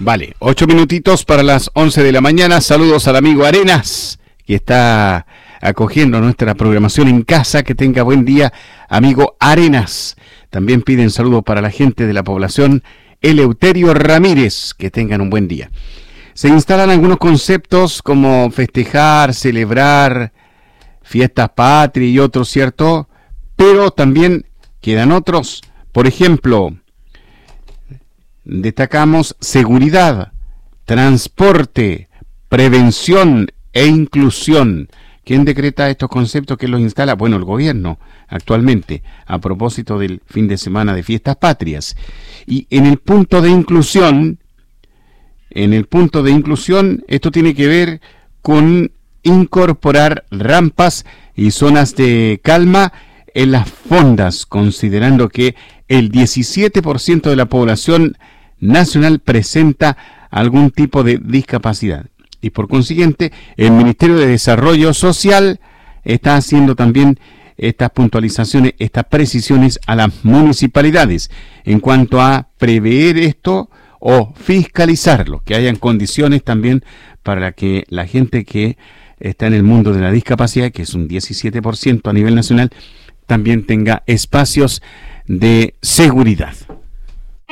Vale, 8 minutitos para las 11 de la mañana. Saludos al amigo Arenas, que está acogiendo nuestra programación en casa. Que tenga buen día, amigo Arenas. También piden saludos para la gente de la población Eleuterio Ramírez. Que tengan un buen día. Se instalan algunos conceptos como festejar, celebrar, fiestas patrias y otros, ¿cierto? Pero también quedan otros. Por ejemplo, destacamos seguridad, transporte, prevención e inclusión. ¿Quién decreta estos conceptos? ¿Quién los instala? Bueno, el gobierno actualmente, a propósito del fin de semana de fiestas patrias. Y en el punto de inclusión, esto tiene que ver con incorporar rampas y zonas de calma en las fondas, considerando que el 17% de la población nacional presenta algún tipo de discapacidad. Y por consiguiente, el Ministerio de Desarrollo Social está haciendo también estas puntualizaciones, estas precisiones a las municipalidades en cuanto a prever esto o fiscalizarlo, que hayan condiciones también para que la gente que está en el mundo de la discapacidad, que es un 17% a nivel nacional, también tenga espacios de seguridad.